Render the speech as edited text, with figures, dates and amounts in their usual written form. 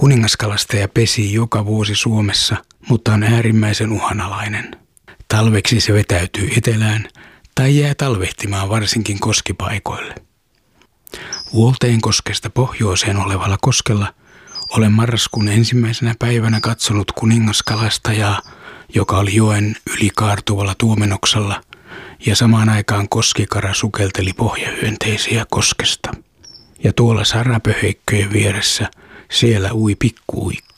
Kuningaskalastaja pesii joka vuosi Suomessa, mutta on äärimmäisen uhanalainen. Talveksi se vetäytyy etelään tai jää talvehtimaan varsinkin koskipaikoille. Vuolteenkoskesta pohjoiseen olevalla koskella olen marraskuun ensimmäisenä päivänä katsonut kuningaskalastajaa, joka oli joen yli kaartuvalla tuomenoksella, ja samaan aikaan koskikara sukelteli pohjahyönteisiä koskesta. Ja tuolla sarapöheikköjen vieressä siellä ui pikkuuikka.